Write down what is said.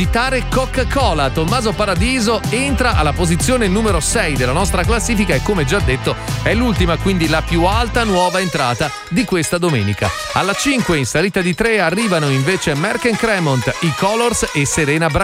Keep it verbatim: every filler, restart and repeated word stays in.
citare Coca-Cola. Tommaso Paradiso entra alla posizione numero sei della nostra classifica e, come già detto, è l'ultima, quindi la più alta nuova entrata di questa domenica. Alla cinque, in salita di tre, arrivano invece Merck and Cremont, i Colors e Serena Brancale.